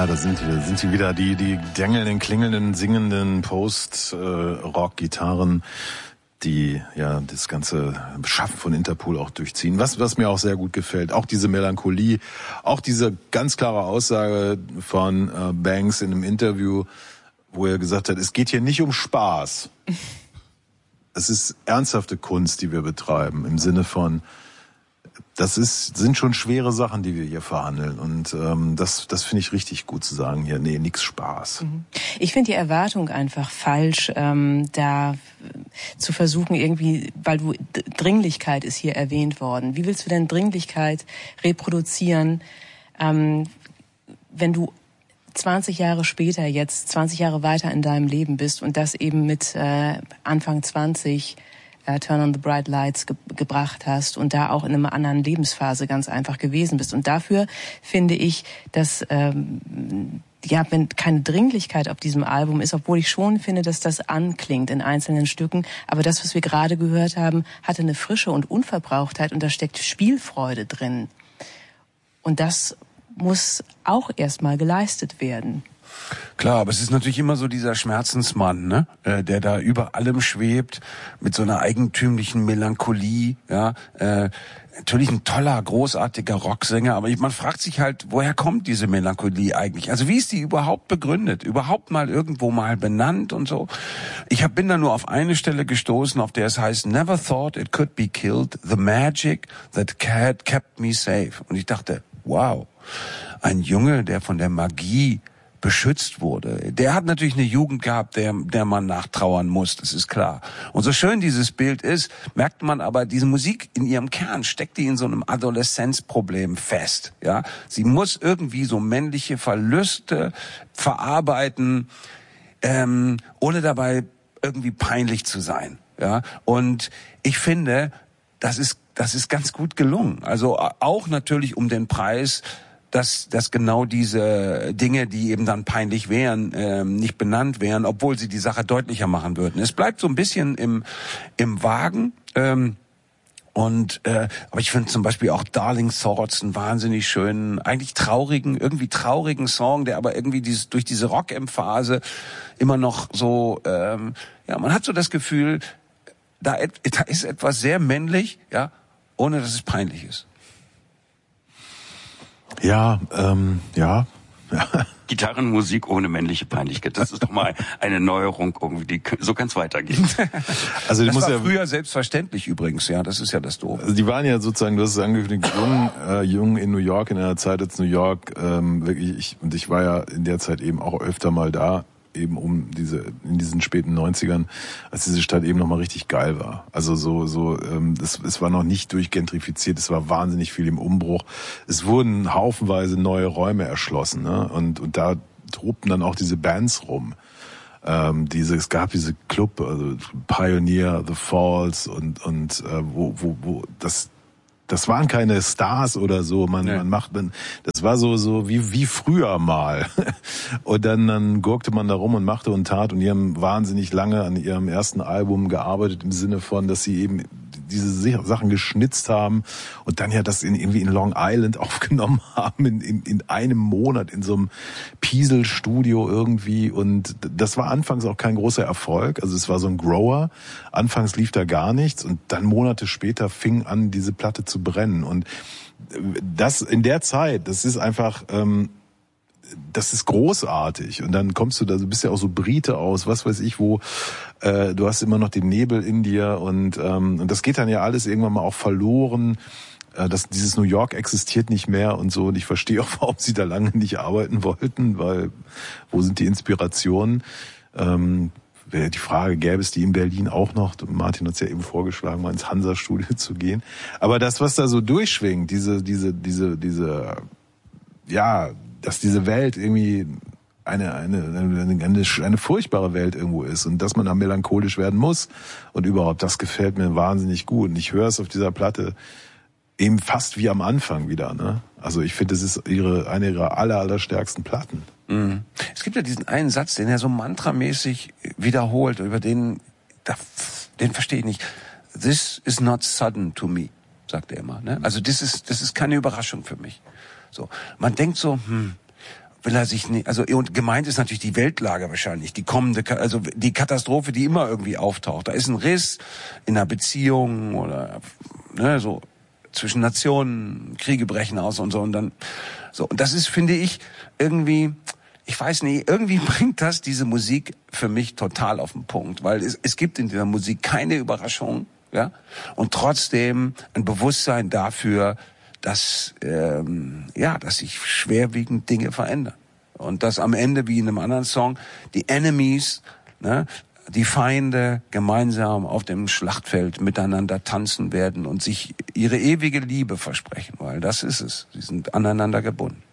Ja, da sind sie wieder, die dängelnden, klingelnden, singenden Post-Rock-Gitarren, die ja das ganze Schaffen von Interpol auch durchziehen. Was mir auch sehr gut gefällt, auch diese Melancholie, auch diese ganz klare Aussage von Banks in einem Interview, wo er gesagt hat, es geht hier nicht um Spaß. Es ist ernsthafte Kunst, die wir betreiben, im Sinne von, sind schon schwere Sachen, die wir hier verhandeln. Und das finde ich richtig gut zu sagen hier. Nee, nix Spaß. Ich finde die Erwartung einfach falsch, da zu versuchen irgendwie, weil Dringlichkeit ist hier erwähnt worden. Wie willst du denn Dringlichkeit reproduzieren, wenn du 20 Jahre später jetzt, 20 Jahre weiter in deinem Leben bist und das eben mit Anfang 20 Turn on the Bright Lights gebracht hast und da auch in einer anderen Lebensphase ganz einfach gewesen bist. Und dafür finde ich, dass wenn keine Dringlichkeit auf diesem Album ist, obwohl ich schon finde, dass das anklingt in einzelnen Stücken, aber das, was wir gerade gehört haben, hatte eine Frische und Unverbrauchtheit und da steckt Spielfreude drin. Und das muss auch erstmal geleistet werden. Klar, aber es ist natürlich immer so dieser Schmerzensmann, ne, der da über allem schwebt, mit so einer eigentümlichen Melancholie, ja, natürlich ein toller, großartiger Rocksänger, aber man fragt sich halt, woher kommt diese Melancholie eigentlich? Also wie ist die überhaupt begründet? Überhaupt mal irgendwo mal benannt und so? Ich bin da nur auf eine Stelle gestoßen, auf der es heißt, never thought it could be killed, the magic that had kept me safe. Und ich dachte, wow, ein Junge, der von der Magie beschützt wurde. Der hat natürlich eine Jugend gehabt, der man nachtrauern muss, das ist klar. Und so schön dieses Bild ist, merkt man aber, diese Musik in ihrem Kern steckt die in so einem Adoleszenzproblem fest. Ja, sie muss irgendwie so männliche Verluste verarbeiten, ohne dabei irgendwie peinlich zu sein. Ja, und ich finde, das ist ganz gut gelungen. Also auch natürlich um den Preis, dass genau diese Dinge, die eben dann peinlich wären, nicht benannt wären, obwohl sie die Sache deutlicher machen würden. Es bleibt so ein bisschen im Wagen. Aber ich finde zum Beispiel auch Darling Thoughts einen wahnsinnig schönen, eigentlich traurigen Song, der aber irgendwie durch diese Rock-Emphase immer noch so, man hat so das Gefühl, da ist etwas sehr männlich, ja, ohne dass es peinlich ist. Ja. Gitarrenmusik ohne männliche Peinlichkeit. Das ist doch mal eine Neuerung irgendwie. So kann es weitergehen. Also das war früher selbstverständlich übrigens, ja. Das ist ja das Doofe. Also die waren ja sozusagen, du hast es angekündigt, jung in New York, in einer Zeit als New York, wirklich, ich war ja in der Zeit eben auch öfter mal da, eben in diesen späten 90ern, als diese Stadt eben nochmal richtig geil war. Also es war noch nicht durchgentrifiziert, es war wahnsinnig viel im Umbruch. Es wurden haufenweise neue Räume erschlossen, ne? Und da tobten dann auch diese Bands rum. Es gab diese Club, also Pioneer, The Falls und wo das waren keine Stars oder so, das war so wie früher mal. Und dann gurkte man da rum und machte und tat und die haben wahnsinnig lange an ihrem ersten Album gearbeitet, im Sinne von, dass sie eben diese Sachen geschnitzt haben und dann ja das irgendwie in Long Island aufgenommen haben, in einem Monat in so einem Piesel-Studio irgendwie, und das war anfangs auch kein großer Erfolg, also es war so ein Grower, anfangs lief da gar nichts und dann Monate später fing an, diese Platte zu brennen, und das in der Zeit, das ist einfach, das ist großartig. Und dann kommst du da, du bist ja auch so Brite aus, was weiß ich wo, du hast immer noch den Nebel in dir und das geht dann ja alles irgendwann mal auch verloren. Dieses New York existiert nicht mehr und so, und ich verstehe auch, warum sie da lange nicht arbeiten wollten, weil wo sind die Inspirationen? Die Frage, gäbe es die in Berlin auch noch? Martin hat es ja eben vorgeschlagen, mal ins Hansa-Studio zu gehen. Aber das, was da so durchschwingt, dass diese Welt irgendwie eine furchtbare Welt irgendwo ist und dass man da melancholisch werden muss und überhaupt, das gefällt mir wahnsinnig gut. Und ich höre es auf dieser Platte eben fast wie am Anfang wieder, ne? Also ich finde, es ist eine ihrer allerstärksten Platten. Mhm. Es gibt ja diesen einen Satz, den er so mantramäßig wiederholt, über den verstehe ich nicht. This is not sudden to me, sagt er immer, ne? Also das ist keine Überraschung für mich. So, man denkt so, will er sich nicht, also, und gemeint ist natürlich die Weltlage wahrscheinlich, die kommende, also die Katastrophe, die immer irgendwie auftaucht. Da ist ein Riss in einer Beziehung oder, ne, so, zwischen Nationen, Kriege brechen aus und so, und dann, so. Und das ist, finde ich, irgendwie, ich weiß nicht, irgendwie bringt das diese Musik für mich total auf den Punkt, weil es gibt in dieser Musik keine Überraschung, ja, und trotzdem ein Bewusstsein dafür, dass dass sich schwerwiegend Dinge verändern und dass am Ende, wie in einem anderen Song, die Enemies, ne, die Feinde gemeinsam auf dem Schlachtfeld miteinander tanzen werden und sich ihre ewige Liebe versprechen, weil das ist es. Sie sind aneinander gebunden.